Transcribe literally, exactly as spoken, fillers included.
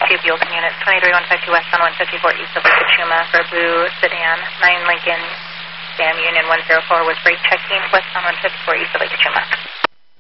two Buellton units, twenty-three one fifty west on one fifty-four east of Lake Kachuma for a blue sedan, nine Lincoln, Sam Union one zero four was brake checking west on one fifty-four east of Lake Kachuma.